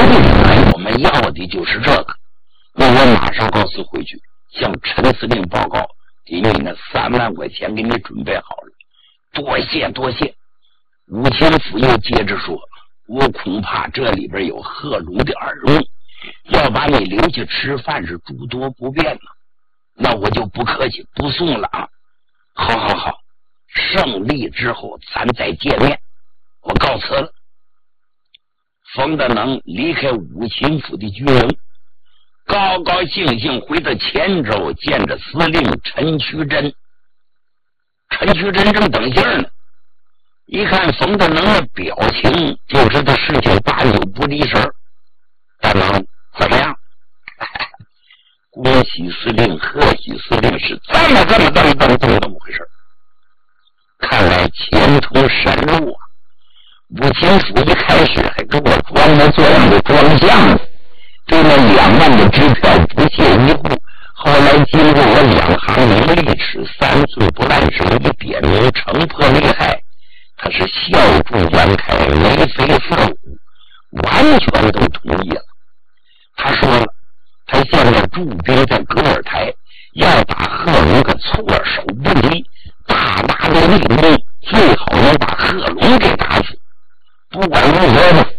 来，我们要的就是这个。那我马上告诉回去，向陈司令报告，给你那3万块钱给你准备好了。多谢多谢。吴清甫又接着说，我恐怕这里边有贺龙的耳聋，要把你留下吃饭是诸多不便了。那我就不客气，不送了啊。好好好，胜利之后咱再见面，我告辞了。冯德能离开武清府的军营，高高兴兴回到黔州，见着司令陈渠珍。陈渠珍正等信呢，一看冯德能的表情，就知道事情大有不离神。大能怎么样？恭喜司令，贺喜司令，是这么回事？看来前途神路啊！武清府一开始还给我装模作样的装相，对那2万的支票不屑一顾。后来经过我2行明利齿3寸不烂手一点名城破利害，他是笑逐颜开，眉飞色舞，完全都同意了。他说了，他现在驻兵在格尔台，要打贺龙个措手不及，大大的利用，最好能把贺龙给打死。不管如何呢，